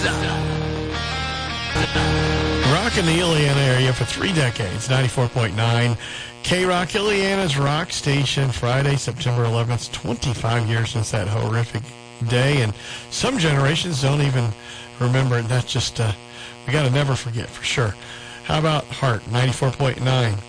Rock in the Ileana area for 3 decades, 94.9. K-Rock, Ileana's rock station, Friday, September 11th, 25 years since that horrific day, and some generations don't even remember it. That's just, we got to never forget for sure. How about Heart, 94.9.